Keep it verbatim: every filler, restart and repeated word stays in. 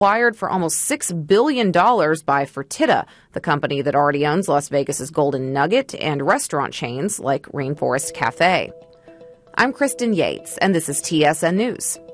acquired for almost six billion dollars by Fertitta, the company that already owns Las Vegas's Golden Nugget and restaurant chains like Rainforest Cafe. I'm Kristen Yates, and this is T S N News.